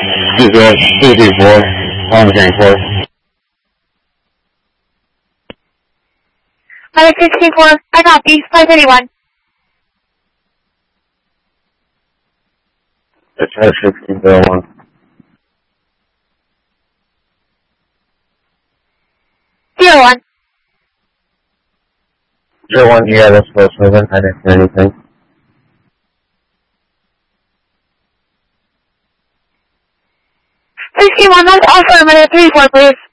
234, on the same floor. 564, I copy, 531. That's 1601. 01. 01, yeah, that's close moving. I didn't see anything. 61, that's affirmative, 34, please.